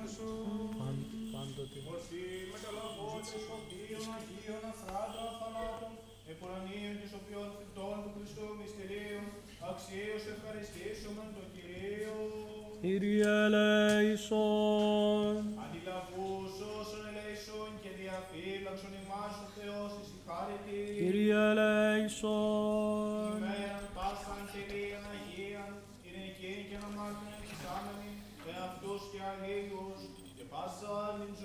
σου. Πάντοτε. Ορθή μεταλαβών και σωτήρων Αγίων αφράτων θανάτων, επουρανίων και σοφιών θητών του Χριστού μυστηρίων, αξίως ευχαριστήσουμε τον Κυρίο. Κύριε ελέησον.